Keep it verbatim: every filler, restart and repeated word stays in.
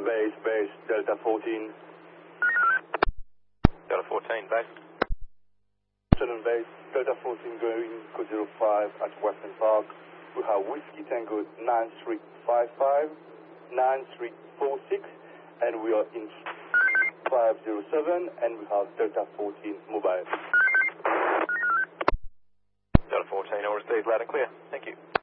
Base, base, Delta fourteen. Delta fourteen, base. Southern base, Delta fourteen going code zero five at Western Park. We have Whiskey Tango nine three five five, nine three four six, and we are in five zero seven, and we have Delta fourteen mobile. Delta fourteen, all received loud and clear. Thank you.